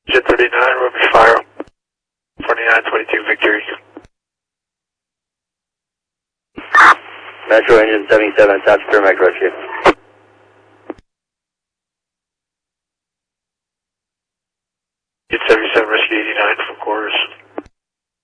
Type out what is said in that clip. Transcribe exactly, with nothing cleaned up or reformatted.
Jet thirty-nine, Rover Fire, forty-nine twenty-two Victory. Metro engine seventy-seven, top secure micro rescue. Jet seventy-seven, rescue eighty-nine from quarters.